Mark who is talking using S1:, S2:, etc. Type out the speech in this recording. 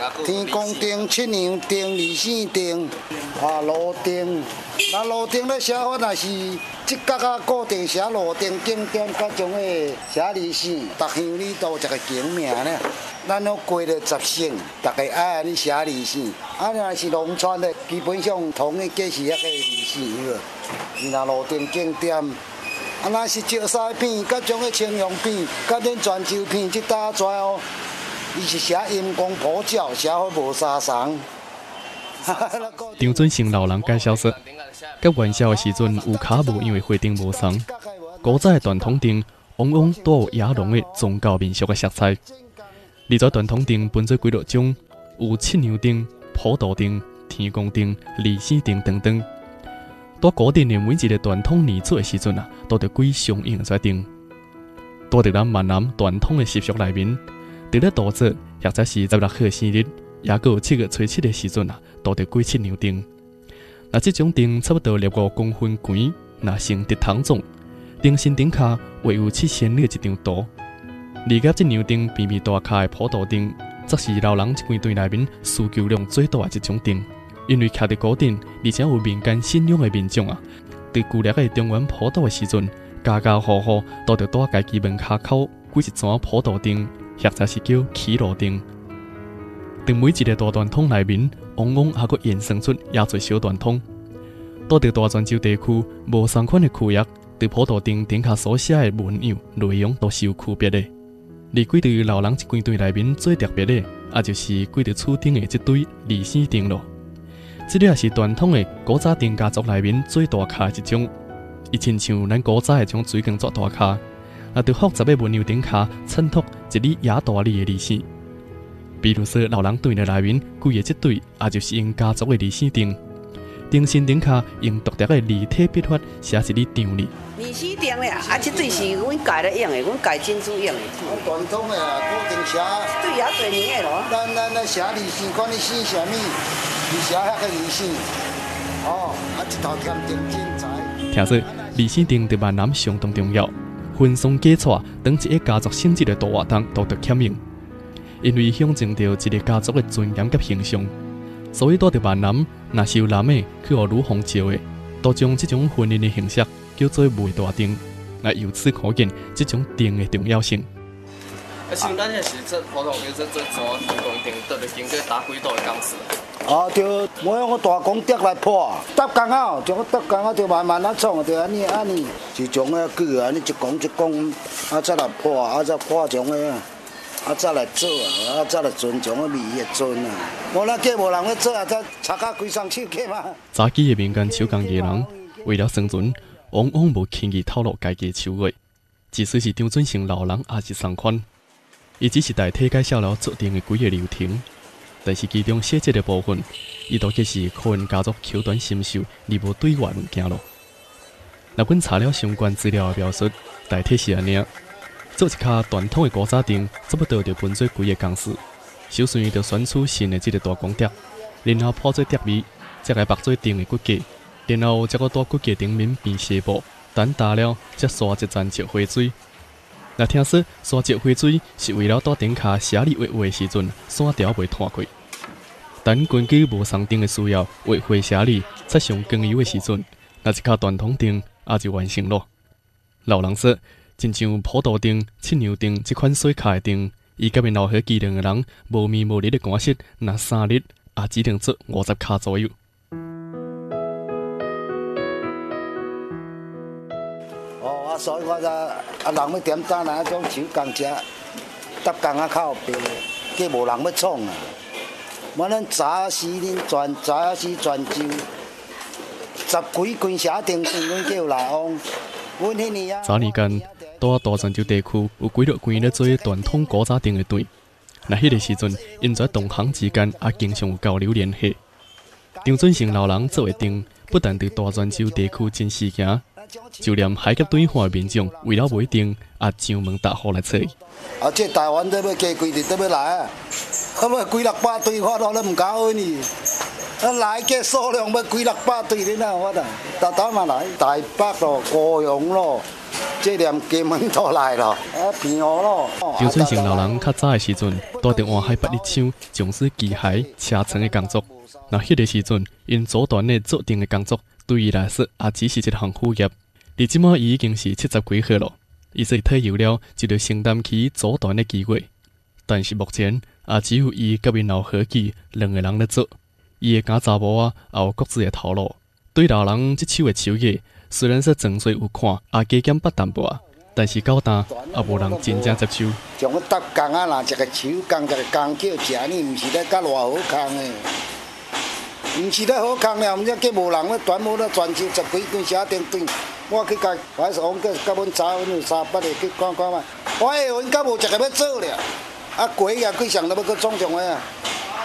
S1: 天公灯、七娘灯、二圣灯，路灯。那路灯咧写法也是即角啊固定写路灯景点，甲种个写二圣，逐乡里都有一个景名呢。咱要过了10省，大家爱安尼写二圣。若是农村的，基本上统一计是迄个二圣个。然后路灯景点。若是石狮片，甲种个青龙片，甲恁泉州片，即搭出来哦，伊是写阴公普照，写法无相同。
S2: 张准成老人介绍说，甲元宵的时阵有卡无因为花灯无同，古早的传统灯往往都有野浓的宗教民俗的色彩。而在传统灯分做几多种，有七娘灯、普渡灯、天公灯、二圣灯等等。在古典的每一个传统年出的时阵都得几相应的灯。在咱闽南传统的习俗内面，伫咧大节或者是16号生日，也有7月初7的时阵都得几七娘灯。那这种灯差不多5公分宽，那成直筒状，灯身顶下画有7仙女一张图。而甲这娘灯边边大卡的普渡灯，则是老人一间队内面需求量最大的一种灯。因为徛伫古镇，而且有民间信仰的民众伫旧历的中原普渡的时阵，家家户户都着在家己门骹口挂一盏普渡灯，或者是叫起路灯。伫每一个大传统内面，往往还佫衍生出也侪小传统。在大泉州地区，无相款的区域，伫普渡灯顶下所写的文样内容都是有区别的。而几对老人一间队内面最特别的，就是几对厝顶的这堆二圣灯咯。这个也是传统的古早灯家族内面最大卡的一种，伊亲像咱古早的种水光做大卡，伫复杂的文样顶下衬托一粒野大粒的二圣。比如说老人队的内面几个这对，就是因家族的二圣灯，灯身顶下用独特的立体笔法写一粒张哩。
S3: 二圣灯咧，这对是阮家咧用的，阮家珍珠用的。
S1: 传统的固定写，
S3: 对也侪年的咯。
S1: 咱写二圣，管你姓啥物。你写遐个二圣，一头添灯精彩。
S2: 听说二圣灯对闽南相当重要，婚丧嫁娶等一个家族性质的大活动都得欠用，因为象征着一个家族的尊严甲形象。所以在闽南，若是有男的去互女方招的，都将这种婚姻的形式叫做媒大灯。由此可见这种灯的重要性。
S4: 像咱迄是这普通这天公灯，都得经过打几道的工序。
S1: 对，我用个大工碟来破，搭工啊，将个搭工啊，就慢慢啊创，就安尼，是将个锯安尼一公一公，再来破，再破将个，再来做再来存将个米个存无咱计无人要做再插甲规双手计嘛。
S2: 早期的民间手工艺人为了生存，往往无轻易透露家己的手艺，即使是张准成老人也是同款。伊只是代替介绍了做灯的几个流程，但是其中细节的部分，伊都计是可能家族求短心寿而无对外物件咯。若阮查了相关资料的描述，大体是安尼：做一卡传统的古早灯，差不多就分做几个工序。首先就选取新的这个大光碟，然后铺做碟面，再来绑做灯的骨架，然后再搁在骨架顶面编纱布，等打了，再刷一层石灰水。若听说刷石灰水是为了在顶下写字画画的时阵，线条袂断开。等根据无双灯的需要，画画写字擦上光油的时阵，那一卡传统灯也就完成了。老人说，亲像普渡灯、七娘灯这款小卡的灯，伊甲面老伙机灵的人无眠无日的赶时，那3日也只能做50卡左右。
S1: 所以我人要点早那种手工吃，搭工较后边，计无人要创我咱早时恁早时泉州10几根社灯灯，阮叫来往。阮迄年
S2: 早年间，在大泉州地区有几落间咧做传统古早灯的队。那迄个时阵，因在同行之间也经常有交流联系。张准成老人做的灯，不但伫大泉州地区真时行。就连海峡对岸的民众为了买灯，也上门大户来找伊。
S1: 这台湾都要加几日都要来要几600对，我都唔敢问你。来嘅数量要几600对，你哪我大嘛来？台北咯，高雄咯， 这念家门都来了，平和咯。
S2: 张春成老人较早的时阵，住伫换海八里厂从事机械、车床的工作。那迄个时阵，因组团的做定的工作，对伊来说也只是一项副业。而即马伊已经是70几岁了，伊说退休了就要承担起组团的机会。但是目前也只有伊甲因老伙计2个人咧做。伊的家查某也有各自的头路。对老人即手的手艺，虽然说装水有看，也加减捌淡薄仔，但是到呾也无人真正接受。
S1: 像我搭工啊，若一个手工，一个工叫食呢，毋是咧甲偌好工的，毋是咧好工了，毋则计无人咧专门咧专修10几根车顶顶。我去甲还是往个甲阮查阮有3、8个去看看嘛。我下阮甲无一个要做了，啊过啊几项都要去总上的啊。